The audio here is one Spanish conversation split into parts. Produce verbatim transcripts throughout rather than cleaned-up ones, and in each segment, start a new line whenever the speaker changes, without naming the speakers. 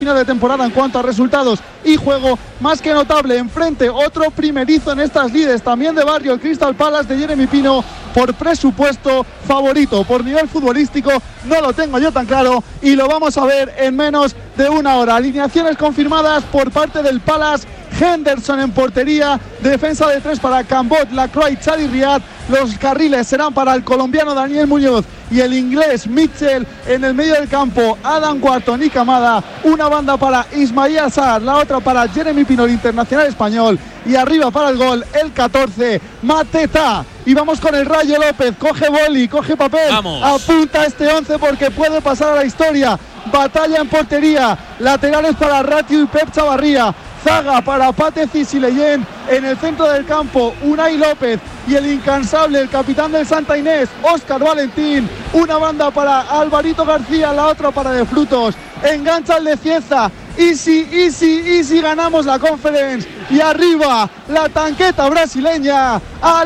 de temporada en cuanto a resultados y juego más que notable. Enfrente otro primerizo en estas lides, también de barrio, el Crystal Palace de Jeremy Pino. Por presupuesto favorito, por nivel futbolístico no lo tengo yo tan claro y lo vamos a ver en menos de una hora. Alineaciones confirmadas por parte del Palace: Henderson en portería, defensa de tres para Cambot, Lacroix, Chadi Riad. Los carriles serán para el colombiano Daniel Muñoz y el inglés Mitchell. En el medio del campo Adam Wharton y Kamada, una banda para Ismail Assar, la otra para Jeremy Pino, el internacional español, y arriba para el gol el catorce, Mateta. Y vamos con el Rayo López, coge boli, coge papel,
vamos.
Apunta este once porque puede pasar a la historia. Batalla en portería, laterales para Ratio y Pep Chavarría, zaga para Pate Cisileyen, en el centro del campo Unai López y el incansable, el capitán del Santa Inés, Óscar Valentín. Una banda para Alvarito García, la otra para De Frutos. Engancha el de Cieza, easy, easy, easy, ganamos la Conference. Y arriba la tanqueta brasileña,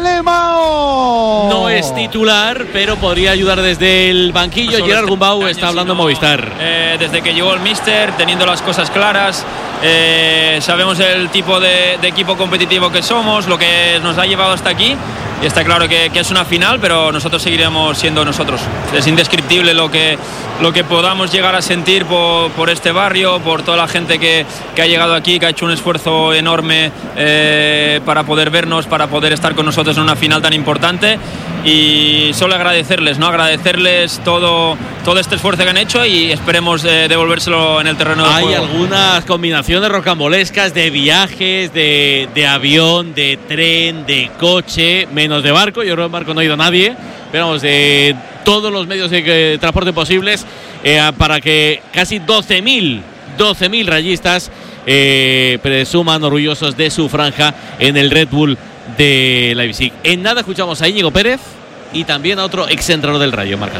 Alemão.
No es titular, pero podría ayudar desde el banquillo. Gerard Gumbau está hablando en Movistar.
Eh, desde que llegó el míster, teniendo las cosas claras, eh, sabemos el tipo de, de equipo competitivo que somos, lo que nos ha llevado hasta aquí. Y está claro que, que es una final, pero nosotros seguiremos siendo nosotros. Es indescriptible lo que, lo que podamos llegar a sentir por, por este barrio, por toda la gente que, que ha llegado aquí, que ha hecho un esfuerzo enorme eh, para poder vernos, para poder estar con nosotros en una final tan importante. Y solo agradecerles, ¿no? Agradecerles todo, todo este esfuerzo que han hecho y esperemos eh, devolvérselo en el terreno de juego.
Hay algunas combinaciones rocambolescas de viajes, de, de avión, de tren, de coche, menos de barco. Yo creo que en barco no ha ido nadie, pero vamos, de todos los medios de, de transporte posibles eh, para que casi doce mil rayistas eh, presuman orgullosos de su franja en el Red Bull de Leipzig. En nada escuchamos a Íñigo Pérez y también a otro exentrenador del Rayo, Marca.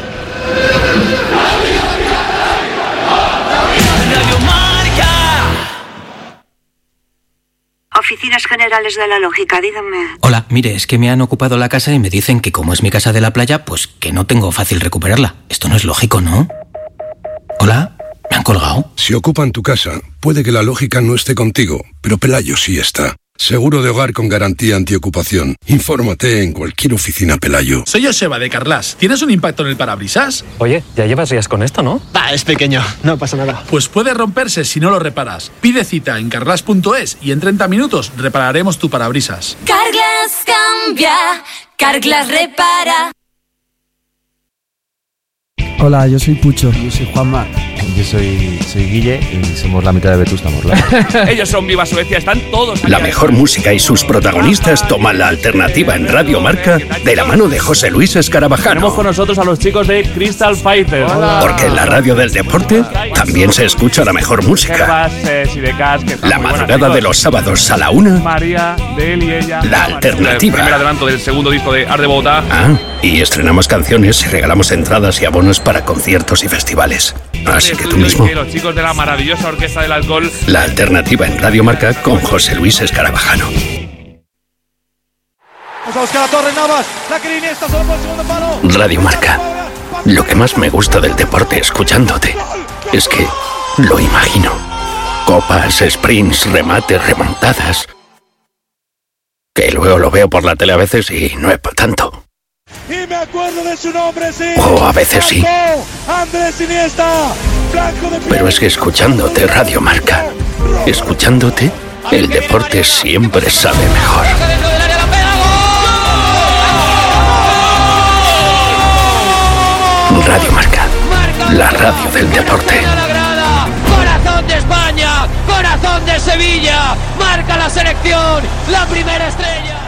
Oficinas Generales de la Lógica, díganme.
Hola, mire, es que me han ocupado la casa y me dicen que como es mi casa de la playa, pues que no tengo fácil recuperarla. Esto no es lógico, ¿no? Hola, ¿me han colgado?
Si ocupan tu casa, puede que la lógica no esté contigo, pero Pelayo sí está. Seguro de hogar con garantía antiocupación. Infórmate en cualquier oficina Pelayo.
Soy Joseba de Carlas. ¿Tienes un impacto en el parabrisas?
Oye, ya llevas días con esto, ¿no?
Va, es pequeño, no pasa nada. Pues puede romperse si no lo reparas. Pide cita en carglass punto es y en treinta minutos repararemos tu parabrisas.
Carglass cambia, Carglass repara.
Hola, yo soy Pucho. Yo soy Juanma.
Yo soy, soy Guille y somos la mitad de Vetusta Morla.
Ellos son Viva Suecia, están todos allá.
La mejor música y sus protagonistas toman la alternativa en Radio Marca de la mano de José Luis Escarabajano.
Tenemos con nosotros a los chicos de Crystal Fighters.
Hola. Porque en la radio del deporte también se escucha la mejor música. La madrugada de los sábados a la una.
María, de él y ella.
La alternativa.
El primer adelanto del segundo disco de Art de Bogotá.
Ah, y estrenamos canciones y regalamos entradas y abonos para conciertos y festivales. Así que tú mismo.
Los chicos de la maravillosa Orquesta del Alcohol.
La alternativa en Radio Marca con José Luis Escarabajano. Radio Marca. Lo que más me gusta del deporte escuchándote es que lo imagino. Copas, sprints, remates, remontadas. Que luego lo veo por la tele a veces y no es para tanto.
Y me acuerdo de su nombre, sí.
O a veces sí.
Andrés Iniesta.
Pero es que escuchándote Radio Marca, escuchándote, el deporte siempre sabe mejor. Radio Marca, la radio del deporte.
Corazón de España, corazón de Sevilla, marca la selección, la primera estrella.